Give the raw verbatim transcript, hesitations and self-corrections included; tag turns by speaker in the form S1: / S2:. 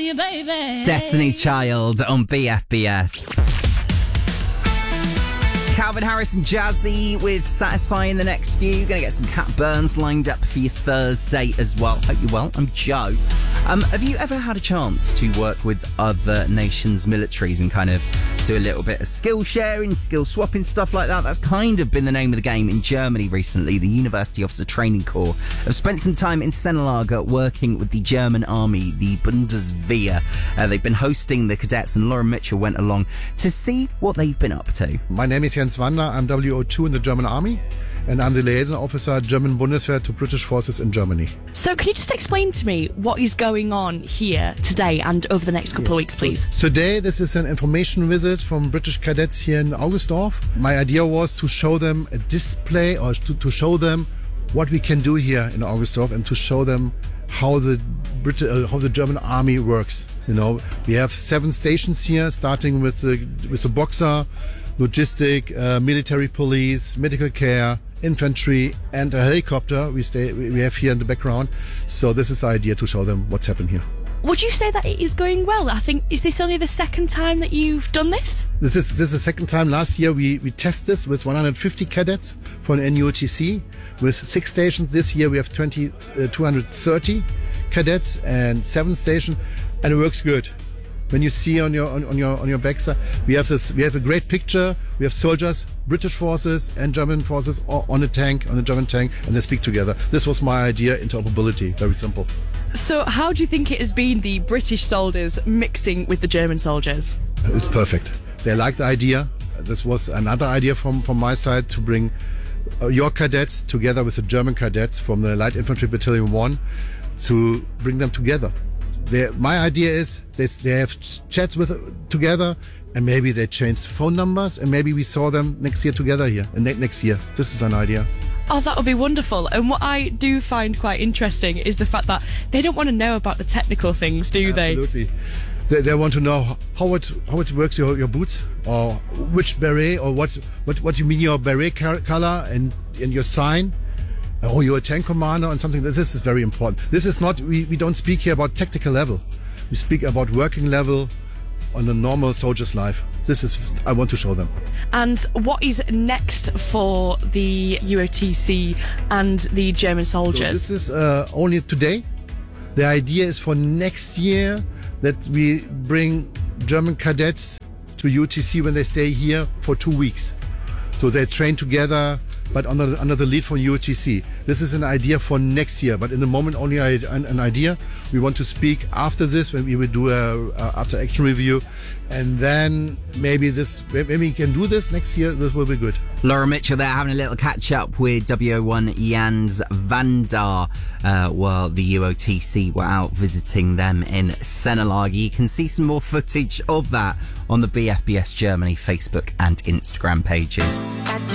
S1: you, baby.
S2: Destiny's Child on B F B S. Calvin Harris and Jazzy with Satisfy in the next few. Going to get some Cat Burns lined up for your Thursday as well. Hope you're well. I'm Joe. Um, have you ever had a chance to work with other nations' militaries and kind of do a little bit of skill sharing, skill swapping, stuff like that? That's kind of been the name of the game in Germany recently. The University Officer Training Corps have spent some time in Sennelager working with the German army, the Bundeswehr. Uh, they've been hosting the cadets, and Lauren Mitchell went along to see what they've been up to.
S3: My name is Jens Wander. I'm W O two in the German Army, and I'm the liaison officer, German Bundeswehr, to British forces in Germany.
S4: So can you just explain to me what is going on here today and over the next couple of weeks, please?
S3: Today, this is an information visit from British cadets here in Augustdorf. My idea was to show them a display, or to, to show them what we can do here in Augustdorf, and to show them how the Brit- uh, how the German army works. You know, we have seven stations here, starting with the with the Boxer, logistic, uh, military police, medical care, infantry, and a helicopter we stay we have here in the background. So this is the idea, to show them what's happened here.
S4: Would you say that it is going well? I think, is this only the second time that you've done this?
S3: This is this is the second time. Last year we, we tested this with one hundred fifty cadets from N U T C with six stations. This year we have twenty, uh, two hundred thirty cadets and seven stations, and it works good. When you see on your on, on your on your backside, we have this. We have a great picture. We have soldiers, British forces and German forces on a tank, on a German tank, and they speak together. This was my idea. Interoperability, very simple.
S4: So, how do you think it has been, the British soldiers mixing with the German soldiers?
S3: It's perfect. They like the idea. This was another idea from from my side, to bring your cadets together with the German cadets from the Light Infantry Battalion One, to bring them together. They, my idea is they, they have chats with together, and maybe they changed phone numbers, and maybe we saw them next year together here. And ne- next year, this is an idea.
S4: Oh, that would be wonderful. And what I do find quite interesting is the fact that they don't want to know about the technical things, do they?
S3: Absolutely. They, they want to know how it how it works, your your boots, or which beret, or what what what you mean your beret color and and your sign. Oh, you're a tank commander and something. This is very important. This is not, we, we don't speak here about tactical level. We speak about working level on a normal soldier's life. This is, I want to show them.
S4: And what is next for the U O T C and the German soldiers?
S3: So this is uh, only today. The idea is for next year that we bring German cadets to U T C when they stay here for two weeks. So they train together, but under, under the lead from U T C. This is an idea for next year, but in the moment only an, an idea. We want to speak after this, when we will do a, a after action review, and then maybe this maybe we can do this next year. This will be good.
S2: Laura Mitchell there having a little catch up with W O one Jens Wander uh, while the U O T C were out visiting them in Sennelager. You can see some more footage of that on the B F B S Germany Facebook and Instagram pages.